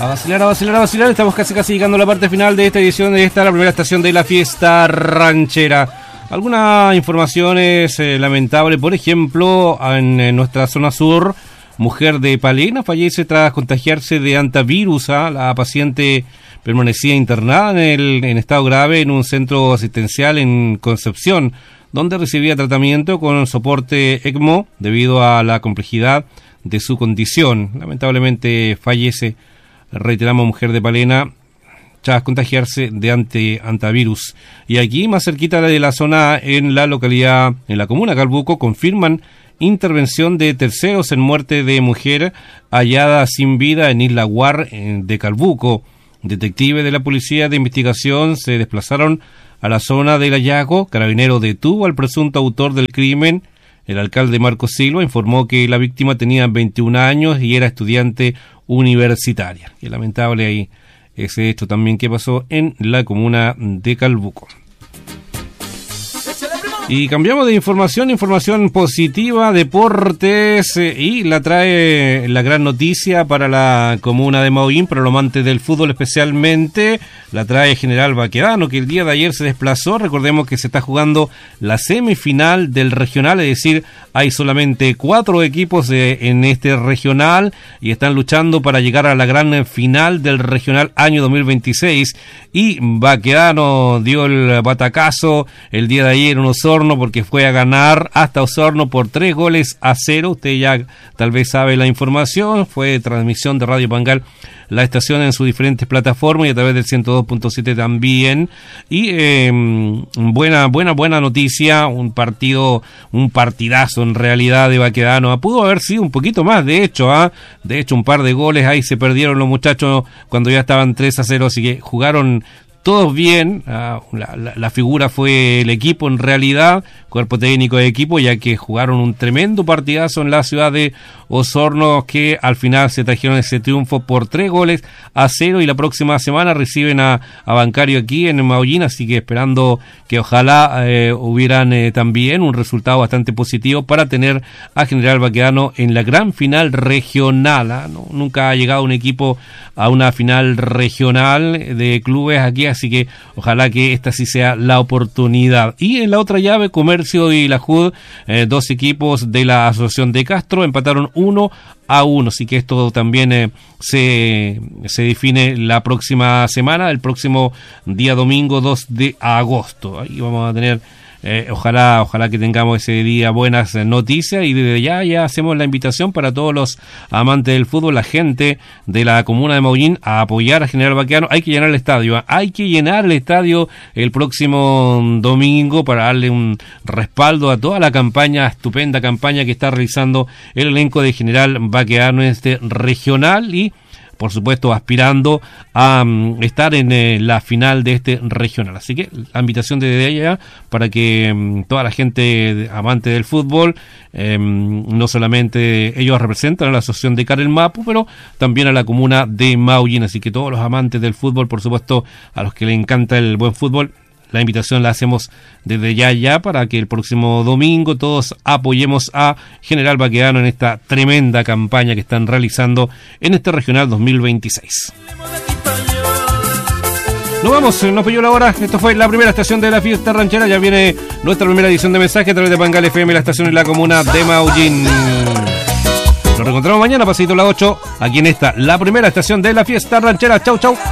A vacilar. Estamos casi llegando a la parte final de esta edición de la primera estación de la fiesta ranchera. Algunas informaciones lamentables, por ejemplo, en nuestra zona sur, mujer de Palena fallece tras contagiarse de antivirus. La paciente permanecía internada en estado grave en un centro asistencial en Concepción, donde recibía tratamiento con soporte ECMO debido a la complejidad de su condición. Lamentablemente fallece, reiteramos, mujer de Palena tras contagiarse de antivirus. Y aquí, más cerquita de la zona, en la localidad, en la comuna de Calbuco, confirman intervención de terceros en muerte de mujer hallada sin vida en Isla Guar de Calbuco. Detectives de la Policía de Investigación se desplazaron a la zona del hallazgo. Carabinero detuvo al presunto autor del crimen. El alcalde Marcos Silva informó que la víctima tenía 21 años y era estudiante universitaria. Qué lamentable ahí ese hecho también que pasó en la comuna de Calbuco. Y cambiamos de información positiva, deportes, y la trae la gran noticia para la comuna de Maullín, para los amantes del fútbol especialmente, la trae General Baquedano, que el día de ayer se desplazó. Recordemos que se está jugando la semifinal del regional, es decir, hay solamente 4 equipos en este regional y están luchando para llegar a la gran final del regional año 2026, y Baquedano dio el batacazo el día de ayer en Osorno, porque fue a ganar hasta Osorno por 3-0. Usted ya tal vez sabe la información, fue transmisión de Radio Pangal, la estación en sus diferentes plataformas y a través del 102.7 también. Y buena noticia, un partidazo en realidad de Baquedano. Pudo haber sido un poquito más, de hecho, un par de goles ahí se perdieron los muchachos cuando ya estaban 3-0, así que jugaron todos bien. La figura fue el equipo en realidad, cuerpo técnico de equipo, ya que jugaron un tremendo partidazo en la ciudad de Osorno, que al final se trajeron ese triunfo por 3-0, y la próxima semana reciben a Bancario aquí en Maullín, así que esperando que ojalá hubieran también un resultado bastante positivo para tener a General Baquedano en la gran final regional. Nunca ha llegado un equipo a una final regional de clubes aquí, así que ojalá que esta sí sea la oportunidad. Y en la otra llave, Comercio y la JUD, 2 equipos de la Asociación de Castro, empataron 1-1, así que esto también se define la próxima semana, el próximo día domingo 2 de agosto. Ahí vamos a tener, ojalá que tengamos ese día buenas noticias, y desde ya hacemos la invitación para todos los amantes del fútbol, la gente de la comuna de Maullín, a apoyar a General Baquedano. Hay que llenar el estadio, el próximo domingo, para darle un respaldo a toda la estupenda campaña que está realizando el elenco de General Baquedano en este regional, y por supuesto aspirando a estar en la final de este regional. Así que la invitación desde allá para que toda la gente amante del fútbol, no solamente ellos representan a la asociación de Karel Mapu, pero también a la comuna de Maullín. Así que todos los amantes del fútbol, por supuesto a los que les encanta el buen fútbol, la invitación la hacemos desde ya para que el próximo domingo todos apoyemos a General Baquedano en esta tremenda campaña que están realizando en este regional 2026. Nos pilló la hora. Esto fue la primera estación de la fiesta ranchera. Ya viene nuestra primera edición de mensaje a través de Pangal FM, la estación en la comuna de Maullín. Nos reencontramos mañana, pasito las 8, aquí en la primera estación de la fiesta ranchera. Chau.